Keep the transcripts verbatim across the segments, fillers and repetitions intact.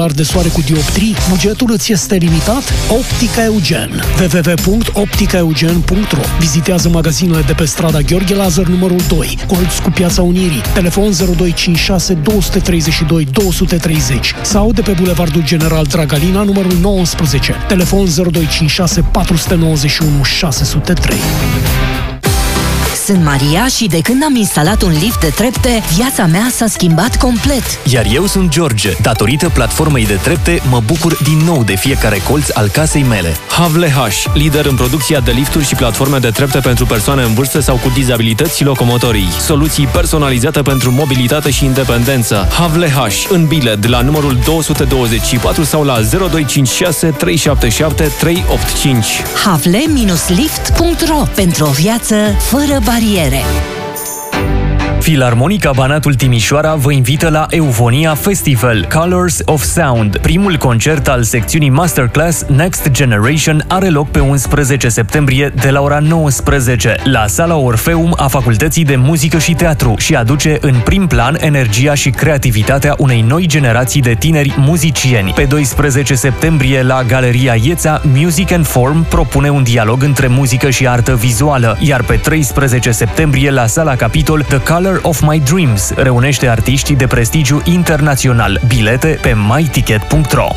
de soare cu dioptrii, bugetul îți este limitat? Optica Eugen. w w w punct optica eugen punct r o. Vizitează magazinele de pe strada Gheorghe Lazar numărul doi, colț cu Piața Unirii, telefon zero doi cinci șase doi trei doi doi trei zero sau de pe Bulevardul General Dragalina numărul nouăsprezece, telefon zero doi cinci șase patru nouă unu șase zero trei. Sunt Maria și de când am instalat un lift de trepte, viața mea s-a schimbat complet. Iar eu sunt George. Datorită platformei de trepte, mă bucur din nou de fiecare colț al casei mele. Havle H, lider în producția de lifturi și platforme de trepte pentru persoane în vârstă sau cu dizabilități și locomotorii. Soluții personalizate pentru mobilitate și independență. Havle H, în Bilet, la numărul două sute douăzeci și patru sau la zero doi cinci șase trei șapte șapte trei opt cinci. havle lift punct r o, pentru o viață fără bariere. Filarmonica Banatul Timișoara vă invită la Eufonia Festival Colors of Sound. Primul concert al secțiunii Masterclass Next Generation are loc pe unsprezece septembrie de la ora nouăsprezece la Sala Orfeum a Facultății de Muzică și Teatru și aduce în prim plan energia și creativitatea unei noi generații de tineri muzicieni. Pe doisprezece septembrie la Galeria Ieța, Music and Form propune un dialog între muzică și artă vizuală, iar pe treisprezece septembrie la Sala Capitol The Color of My Dreams reunește artiștii de prestigiu internațional. Bilete pe my ticket punct r o.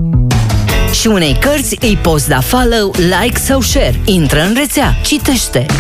Și unei cărți îi poți da follow, like sau share. Intră în rețea, citește!